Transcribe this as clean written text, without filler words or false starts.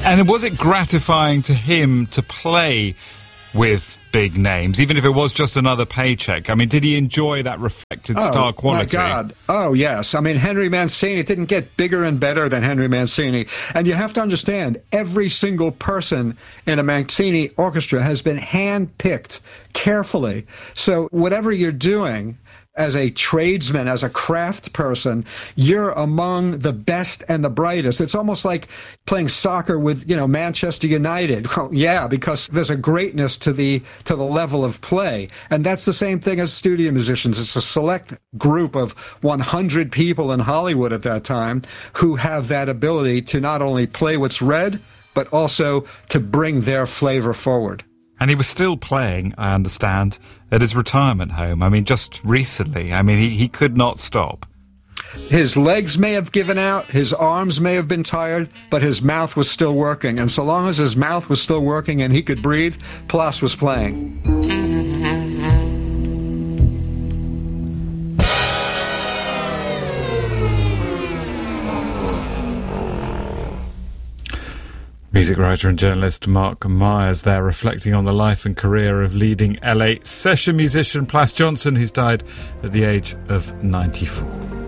And was it gratifying to him to play with big names, even if it was just another paycheck? I mean, did he enjoy that reflected star quality? Oh, my God. Oh, yes. I mean, Henry Mancini didn't get bigger and better than Henry Mancini. And you have to understand, every single person in a Mancini orchestra has been hand-picked carefully. So whatever you're doing as a tradesman, as a craft person, you're among the best and the brightest. It's almost like playing soccer with, Manchester United. Well, yeah, because there's a greatness to the level of play. And that's the same thing as studio musicians. It's a select group of 100 people in Hollywood at that time who have that ability to not only play what's read, but also to bring their flavor forward. And he was still playing, I understand, at his retirement home. I mean, just recently. I mean, he could not stop. His legs may have given out, his arms may have been tired, but his mouth was still working. And so long as his mouth was still working and he could breathe, Plas was playing. Music writer and journalist Mark Myers there, reflecting on the life and career of leading LA session musician Plas Johnson, who's died at the age of 94.